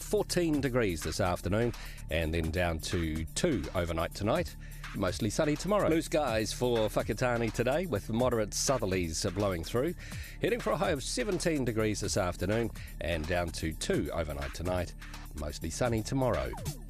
14 degrees this afternoon, and then down to 2 overnight tonight. Mostly sunny tomorrow. Blue skies for Whakatane today, with moderate southerlies blowing through. Heading for a high of 17 degrees this afternoon, and down to 2 overnight tonight. Mostly sunny tomorrow.